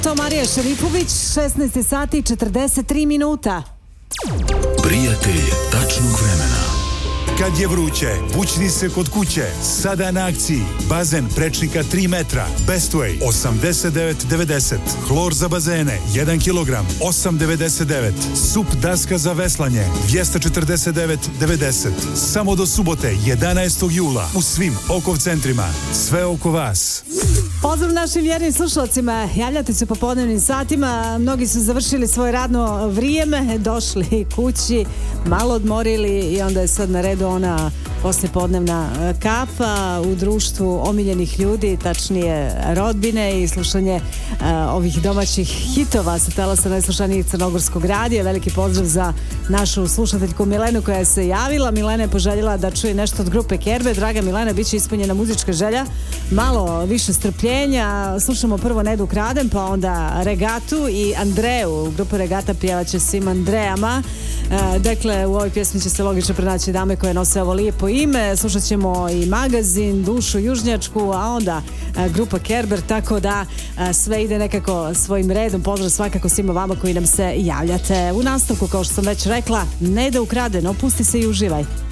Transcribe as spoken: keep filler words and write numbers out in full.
To Marija Šerifović, šesnaest sati i četrdeset tri minuta. Prijatelj tačnog vremena. Kad je vruće, bućni se kod kuće. Sada na akciji. Bazen prečnika tri metra. Bestway osamdeset devet devedeset. Hlor za bazene jedan kilogram osam devedeset devet. Sup daska za veslanje dvjesto četrdeset devet devedeset. Samo do subote jedanaestog jula u svim Okov centrima. Sve oko vas. Pozdrav našim vjernim slušalcima. Javljate se po popodnevnim satima. Mnogi su završili svoje radno vrijeme, došli kući, malo odmorili i onda je sad na redu ona poslijepodnevna kapa u društvu omiljenih ljudi, tačnije rodbine i slušanje uh, ovih domaćih hitova sa talasa najslušanijih crnogorskog radija. Veliki pozdrav za našu slušateljku Milenu koja je se javila. Milena je poželjela da čuje nešto od grupe Kerber. Draga Milena, bit će ispunjena muzička želja, malo više strpljenja. Slušamo prvo Nedu Kradem, pa onda Regatu i Andreju. Grupa Regata pjevaće svim Andrejama. Uh, dakle, u ovoj pjesmi će se logično pronaći dame koje nose ovo lijepo ime. Slušat ćemo i Magazin, Dušu Južnjačku, a onda a, grupa Kerber, tako da a, sve ide nekako svojim redom. Pozdrav svakako svima vama koji nam se javljate. U nastavku, kao što sam već rekla, Neda Ukraden, opusti se i uživaj.